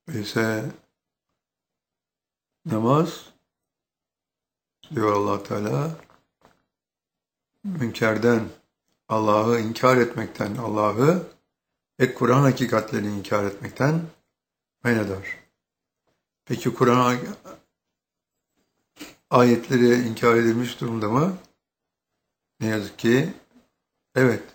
ise namaz, diyor Allah Teala, münkerden, Allah'ı inkar etmekten, Allah'ı ve Kur'an hakikatlerini inkar etmekten men eder. Peki Kur'an ayetleri inkar edilmiş durumda mı? Ne yazık ki evet.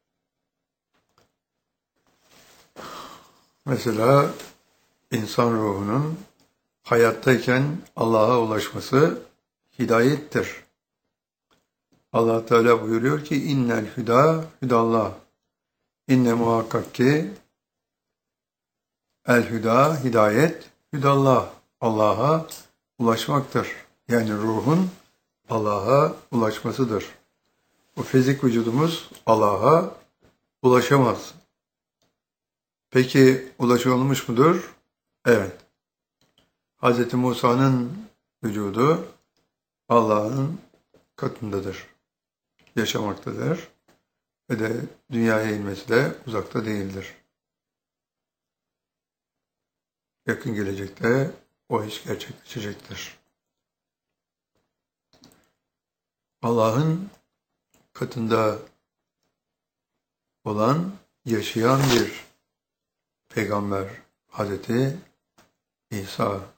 Mesela insan ruhunun hayattayken Allah'a ulaşması hidayettir. Allah Teala buyuruyor ki innel hüda hüdallah. İnne muhakkak ki el hüda hidayet hüdallah. Allah'a ulaşmaktır. Yani ruhun Allah'a ulaşmasıdır. Bu fizik vücudumuz Allah'a ulaşamaz. Peki ulaşılmış mıdır? Evet. Hz. Musa'nın vücudu Allah'ın katındadır. Yaşamaktadır. Ve de dünyaya inmesi de uzakta değildir. Yakın gelecekte o iş gerçekleşecektir. Allah'ın katında olan yaşayan bir peygamber Hazreti İsa